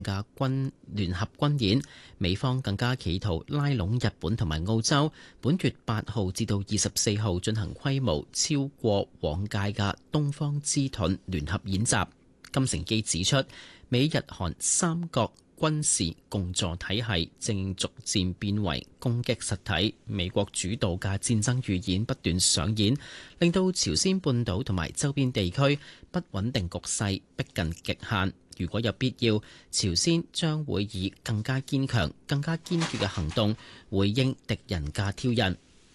嘅聯合軍演，美方更加企圖拉攏日本同埋澳洲，本月8號至到24號進行規模超過往屆嘅東方之盾聯合演習。金城基指出，美日韓三國軍事共助體系正逐漸變為攻擊實體，美國主導嘅戰爭預演不斷上演，令到朝鮮半島同埋周邊地區不穩定局勢逼近極限。如果有必要，朝鮮將會以更加堅強、更加堅決嘅行動回應敵人嘅挑釁。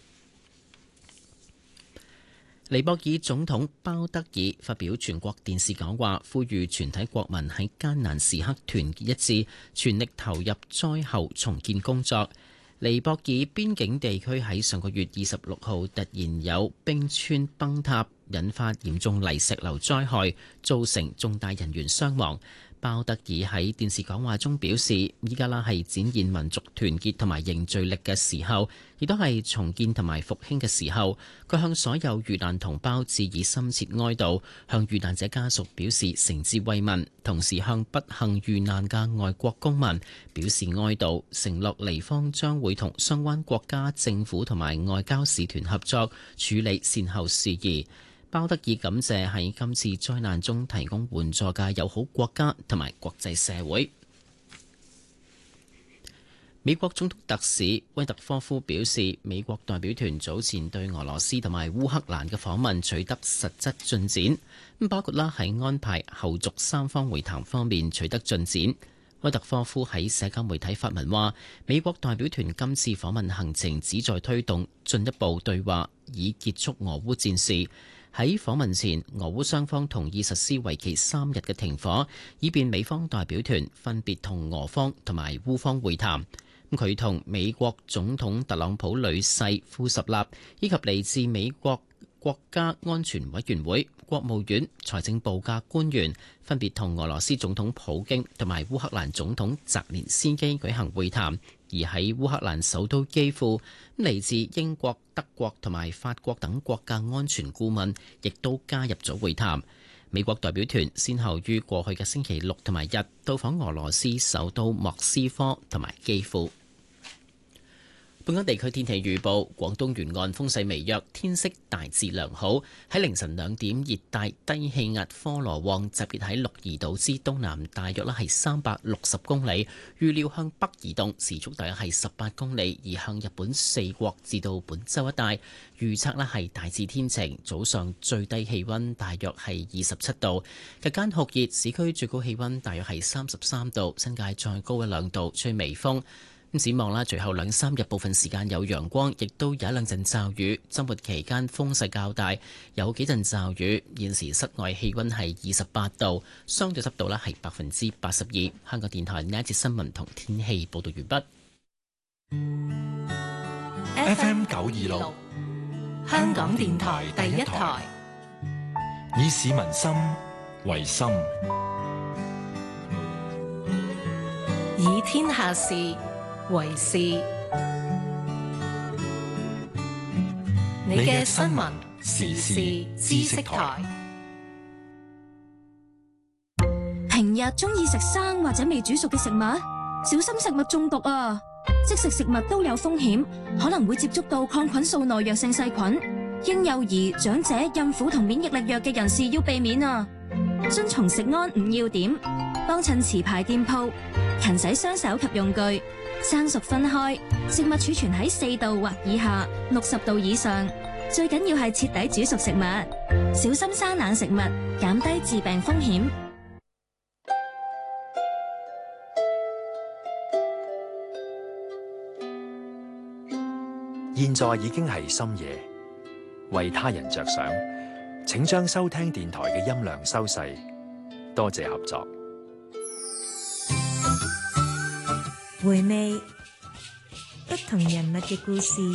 尼泊爾總統鮑德爾發表全國電視講話，呼籲全體國民喺艱難時刻團結一致，全力投入災後重建工作。尼泊爾邊境地區喺上個月26號突然有冰川崩塌，引發嚴重泥石流災害，造成重大人員傷亡。鮑德爾喺電視講話中表示，依家啦係展現民族團結同埋凝聚力嘅時候，亦都係重建同埋復興嘅時候。佢向所有遇難同胞致以深切哀悼，向遇難者家屬表示誠摯慰問，同時向不幸遇難嘅外國公民表示哀悼，承諾尼方將會同相關國家政府同埋外交使團合作處理善後事宜。鮑德爾感謝喺今次災難中提供援助嘅友好國家同埋國際社會。美國總統特使威特科夫表示，美國代表團早前對俄羅斯同埋烏克蘭嘅訪問取得實質進展，包括啦喺安排後續三方會談方面取得進展。威特科夫喺社交媒體發文話，美國代表團今次訪問行程旨在推動進一步對話，以結束俄烏戰事。喺訪問前，俄烏雙方同意實施為期3日嘅停火，以便美方代表團分別同俄方同埋烏方會談。佢同美國總統特朗普女婿庫什納以及嚟自美國國家安全委員會、國務院、財政部嘅官員分別同俄羅斯總統普京同埋烏克蘭總統澤連斯基舉行會談。而喺烏克蘭首都基輔，嚟自英國、德國同埋法國等國家安全顧問亦都加入咗會談。美國代表團先後於過去嘅星期六同埋日到訪俄羅斯首都莫斯科同埋基輔。本港地區天氣預報，廣東沿岸風勢微弱，天色大致良好。喺凌晨2點，熱帶低氣壓科羅旺集結喺鹿兒島之東南，大約係360公里，預料向北移動，時速大約係18公里，移向日本四國至到本州一帶。預測係大致天晴，早上最低氣溫大約係27度，日間酷熱，市區最高氣溫大約係33度，新界再高1-2度，吹微風。展望啦，隨後2-3日部分時間有陽光，亦都有一兩陣驟雨。周末期間風勢較大，有幾陣驟雨。現時室外氣溫係28度，相對濕度咧係82%。香港電台呢一節新聞同天氣報道完畢。FM 926，香港電台第一台，以市民心為心， 以天下事為事。你嘅新聞時事知識台。 平日中意食生或者未煮熟嘅食物，小心食物中毒啊！即食食物都有風險，可能會接觸到抗菌素耐藥性細菌。嬰幼兒、長者、孕婦同免疫力弱嘅人士要避免啊！遵從食安5要點，幫襯持牌店鋪，勤洗雙手及用具，生熟分開，食物儲存喺4度或以下，60度以上。最緊要係徹底煮熟食物，小心生冷食物，減低致病風險。 現在已經係深夜，為他人着想，請將收聽電台嘅音量收細。多謝合作。 回味不同人物嘅故事，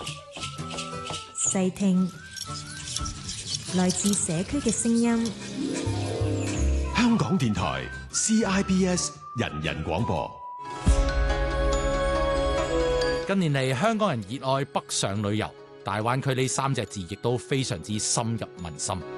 細聽來自社區嘅聲音。 香港電台 CIBS 人人廣播。 近年嚟，香港人熱愛北上旅遊，大灣區呢3隻字亦都非常之深入民心。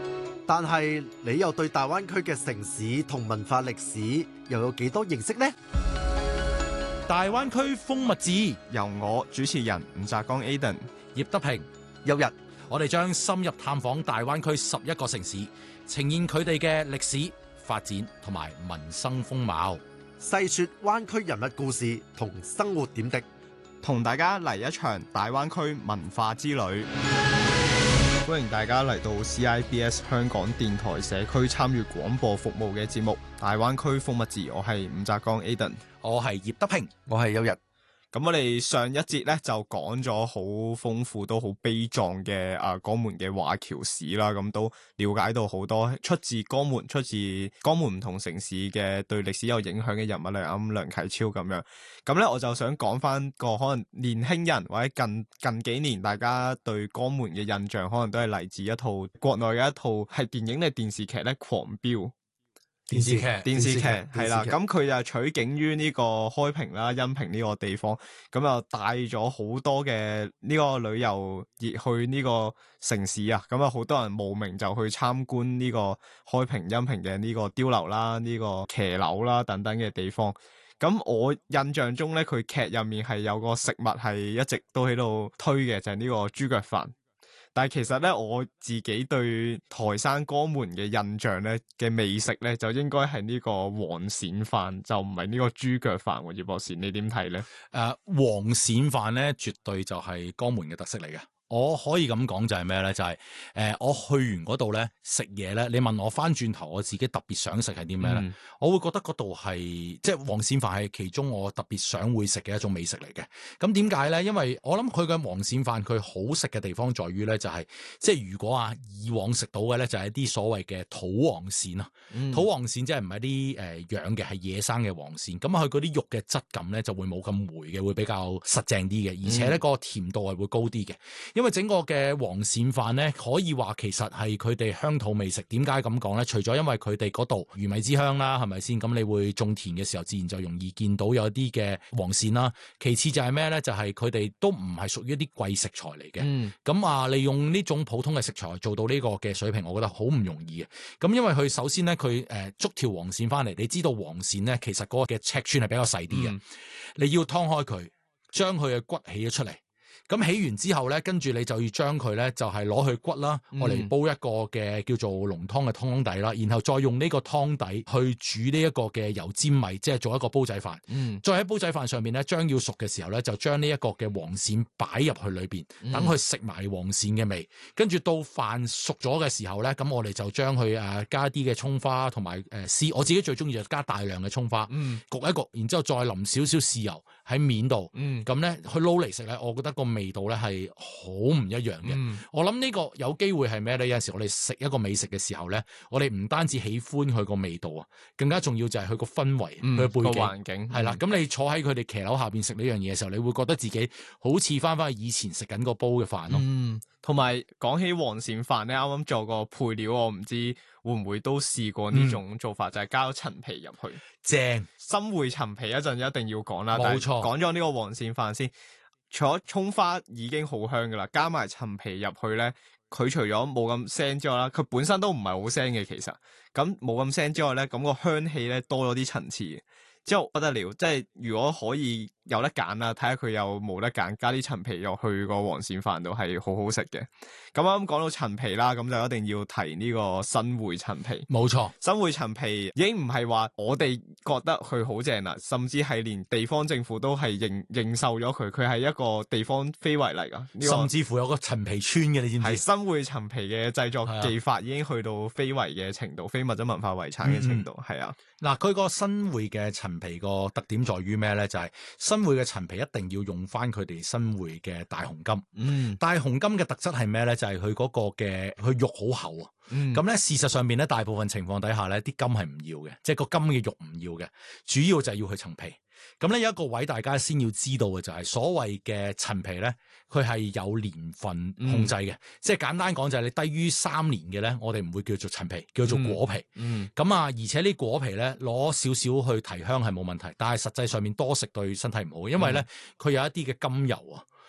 但係你又對大灣區嘅城市同文化歷史又有幾多認識呢？ 大灣區風物誌由我主持人吳澤剛 Aden、 葉德平、 有日， 我哋將深入探訪大灣區11個城市，呈現佢哋嘅歷史發展同埋民生風貌， 細說灣區人物故事同生活點滴， 同大家嚟一場大灣區文化之旅。歡迎大家嚟到 CIBS 香港電台社區參與廣播服務嘅節目《大灣區風物誌》，我係伍澤剛 Aden， 我係葉德平， 我係有日。 咁我哋上一節咧就講咗好豐富都好悲壯嘅江門嘅華僑史啦，咁都了解到好多出自江門唔同城市嘅對歷史有影響嘅人物，例如梁啟超咁樣。咁咧我就想講翻個可能年輕人或者近幾年大家對江門嘅印象，可能都係嚟自一套國內嘅一套係電影定電視劇咧，《狂飆》。電視劇係啦，咁佢就取景於呢個開平啦、恩平呢個地方，咁就帶咗好多嘅呢個旅遊熱去呢個城市啊，咁啊好多人慕名就去參觀呢個開平、恩平嘅呢個碉樓啦、呢個騎樓啦等等嘅地方。咁我印象中咧，佢劇入面係有個食物係一直都喺度推嘅，就係呢個豬腳飯。但係其實咧，我自己對台山江門嘅印象咧嘅美食咧，就應該係呢個黃鱔飯，就唔係呢個豬腳飯。葉博士，你點睇咧？ 黃鱔飯咧，絕對就係江門嘅特色嚟嘅。我可以咁講就係咩咧？就係我去完嗰度咧食嘢咧，你問我翻轉頭我自己特別想食係啲咩咧？我會覺得嗰度係即係黃鱔飯係其中我特別想會食嘅一種美食嚟嘅。咁點解咧？因為我諗佢嘅黃鱔飯佢好食嘅地方在於咧，就係即係如果以往食到嘅咧，就係一啲所謂嘅土黃鱔啊。土黃鱔即係唔係啲養嘅，係野生嘅黃鱔。咁佢嗰啲肉嘅質感咧就會冇咁霉嘅，會比較實淨啲嘅，而且咧個甜度係會高啲嘅。因為整個嘅黃鱔飯咧，可以話其實係佢哋鄉土美食。點解咁講咧？除咗因為佢哋嗰度魚米之鄉啦，係咪先？咁你會種田嘅時候，自然就容易見到有啲嘅黃鱔啦。其次就係咩咧？就係佢哋都唔係屬於一啲貴食材嚟嘅。咁利用呢種普通嘅食材做到呢個嘅水平，我覺得好唔容易嘅。咁因為佢首先咧，佢捉條黃鱔翻嚟，你知道黃鱔咧其實嗰個嘅尺寸係比較細啲嘅。你要劏開佢，將佢嘅骨起咗出嚟。咁起完之後咧，跟住你就要將佢咧就係攞去骨啦，我嚟煲一個嘅叫做濃湯嘅湯底啦，然後再用呢個湯底去煮呢一個嘅油煎米，即係做一個煲仔飯。再喺煲仔飯上面咧，將要熟嘅時候咧，就將呢一個嘅黃鱔擺入去裏邊，等佢食埋黃鱔嘅味。跟住到飯熟咗嘅時候咧，咁我哋就將佢加啲嘅葱花同埋絲，我自己最中意就加大量嘅葱花，焗一焗，然之後再淋少少豉油喺面度，咁咧去撈嚟食咧，我覺得個味道咧係好唔一樣嘅。我諗呢個有機會係咩咧？有陣時我哋食一個美食嘅時候咧，我哋唔單止喜歡佢個味道啊，更加重要就係佢個氛圍、佢背景、環境係啦。咁你坐喺佢哋騎樓下邊食呢樣嘢嘅時候，你會覺得自己好似翻去以前食緊個煲嘅飯咯。 同埋講起黃鱔飯咧，啱啱做個配料，我唔知會唔會都試過呢種做法，就係加咗陳皮入去。正新會陳皮一陣一定要講啦。冇錯，講咗呢個黃鱔飯先。除咗葱花已經好香噶啦，加埋陳皮入去咧，佢除咗冇咁腥之外啦，佢本身都唔係好腥嘅其實，咁冇咁腥之外咧，咁個香氣咧多咗啲層次，之後不得了，即係如果可以有得揀啦，睇下佢有冇得揀，加啲陳皮入去個黃鱔飯度係好好食嘅。咁啱講到陳皮啦，咁就一定要提呢個新會陳皮。冇錯，新會陳皮已經唔係話我哋覺得佢好正啦，甚至係連地方政府都係認受咗佢，佢係一個地方非遺嚟噶。甚至乎有個陳皮村嘅，你知唔知？係新會陳皮嘅製作技法已經去到非遺嘅程度，非物質文化遺產嘅程度，係啊。嗱，佢個新會嘅陳皮個特點在於咩咧？就係新會嘅陳皮一定要用翻佢哋新會嘅大紅金。大紅金嘅特質係咩咧？就係佢嗰個嘅佢肉好厚啊。咁咧事實上面咧，大部分情況底下咧，啲金係唔要嘅，即係個金嘅肉唔要嘅，主要就係要佢陳皮。咁咧有一個位大家先要知道嘅就係所謂嘅陳皮咧，佢係有年份控制嘅，即係簡單講就係你低於3年嘅咧，我哋唔會叫做陳皮，叫做果皮。咁而且呢果皮咧攞少少去提香係冇問題，但係實際上面多食對身體唔好，因為咧佢有一啲嘅甘油啊。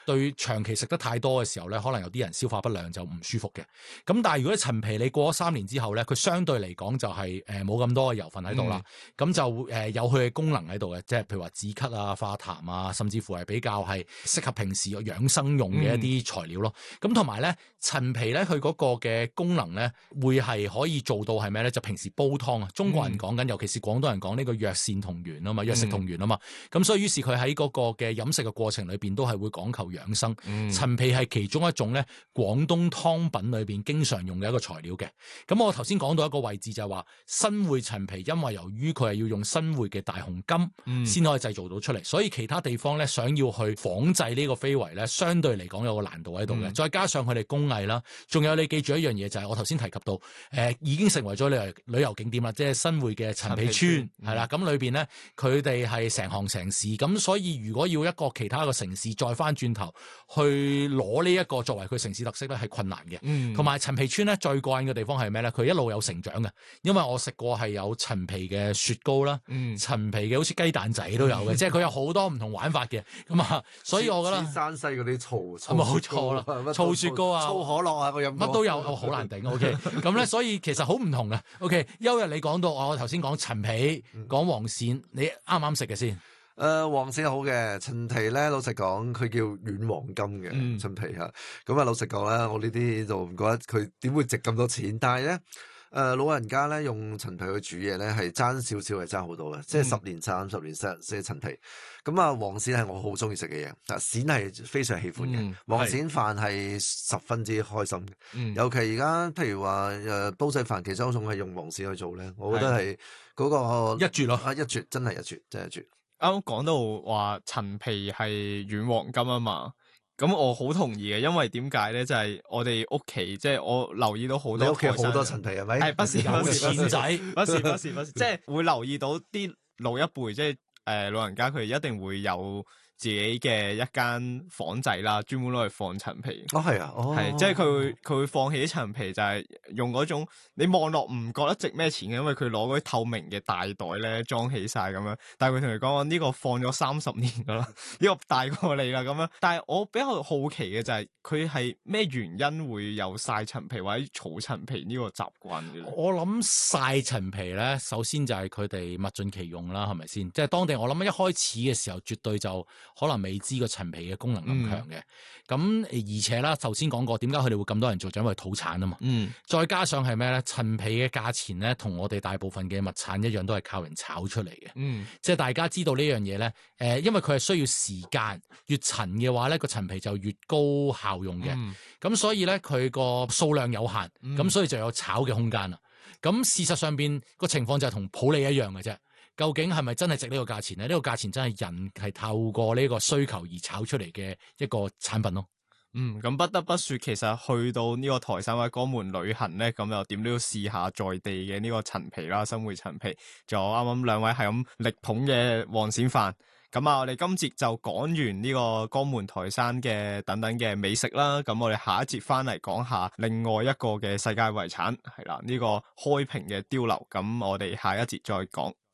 對長期食得太多嘅時候咧，可能有啲人消化不良就唔舒服嘅。咁但係如果陳皮你過咗3年之後咧，佢相對嚟講就係冇咁多嘅油分喺度啦，咁就有佢嘅功能喺度嘅，即係譬如話止咳啊、化痰啊，甚至乎係比較係適合平時養生用嘅一啲材料咯。咁同埋咧，陳皮咧佢嗰個嘅功能咧，會係可以做到係咩咧？就平時煲湯啊，中國人講緊，尤其是廣東人講呢個藥膳同源啊嘛，藥食同源啊嘛。咁所以於是佢喺嗰個嘅飲食嘅過程裏邊都係會講求養生。陳皮係其中一種咧，廣東湯品裏邊經常用嘅一個材料嘅。咁我頭先講到一個位置就係話新會陳皮，因為由於佢係要用新會嘅大紅柑先可以製造到出嚟，所以其他地方咧想要去仿製呢個非遺咧，相對嚟講有個難度喺度嘅。再加上佢哋工藝啦，仲有你記住一樣嘢就係我頭先提及到，已經成為咗旅遊景點啦，即係新會嘅陳皮村係啦。咁裏邊咧佢哋係成行成市，咁所以如果要一個其他嘅城市再翻轉頭去攞呢一個作為佢城市特色咧，係困難嘅。同埋陳皮村咧最過癮嘅地方係咩咧？佢一路有成長嘅，因為我食過係有陳皮嘅雪糕啦，陳皮嘅好似雞蛋仔都有嘅，即係佢有好多唔同玩法嘅。咁啊，所以我覺得山西嗰啲醋冇錯啦，醋雪糕啊， 醋可樂啊， 乜都有，好難頂。OK， 咁咧，所以其實好唔同嘅。OK， 休日你講到我頭先講陳皮，講黃鱔，你啱唔啱食嘅先？ 黃鱔好嘅，陳皮咧，老實講，佢叫軟黃金嘅陳皮嚇。咁啊，老實講啦，我呢啲就唔覺得佢點會值咁多錢，但係咧。老人家咧用陳皮去煮嘢咧係爭少少係爭好多嘅，即係10年賺10年蝕陳皮。咁啊，黃鱔係我好中意食嘅嘢，鱔係非常喜歡嘅。黃鱔飯係十分之開心嘅，尤其而家譬如話煲仔飯，其中一種係用黃鱔去做咧，我覺得係嗰個一絕咯， 一絕真係一絕，真係一絕。 啱啱講到話陳皮係軟黃金啊嘛。咁我好同意嘅，因為點解咧？就係我哋屋企，即係我留意到好多。 你屋企好多陳皮係咪？ 係不是錢仔， 不是，即係會留意到啲老一輩，即係老人家佢一定會有自己嘅一間房仔啦，專門攞嚟放陳皮。 係啊， 係即係佢會放起啲陳皮，就係用嗰種你望落唔覺得值咩錢嘅，因為佢攞嗰啲透明嘅大袋咧裝起晒咁樣。但係佢同你講呢個放咗30年噶啦，呢個大過你啦咁樣。但係我比較好奇嘅就係佢係咩原因會有曬陳皮或者儲陳皮呢個習慣嘅？ 我諗曬陳皮咧，首先就係佢哋物盡其用啦，係咪先？即係當地我諗一開始嘅時候，絕對就可能未知個陳皮嘅功能咁強嘅。咁而且啦，頭先講過點解佢哋會咁多人做，就因為土產啊嘛。再加上係咩咧？陳皮嘅價錢咧，同我哋大部分嘅物產一樣，都係靠人炒出嚟嘅。即係大家知道呢樣嘢咧，因為佢係需要時間，越陳嘅話咧，個陳皮就越高效用嘅。咁所以咧，佢個數量有限，咁所以就有炒嘅空間啦。咁事實上邊個情況就係同普洱一樣嘅啫。究竟係咪真係值呢個價錢咧？呢個價錢真係人係透過呢個需求而炒出嚟嘅一個產品咯。 咁不得不說，其實去到呢個台山或者江門旅行咧，咁又點都要試下在地嘅呢個陳皮啦，新會陳皮。仲有啱啱兩位係咁力捧嘅黃鱔飯。咁啊，我哋今節就講完呢個江門台山嘅等等嘅美食啦。咁我哋下一節翻嚟講下另外一個嘅世界遺產係啦，呢個開平嘅碉樓。咁我哋下一節再講。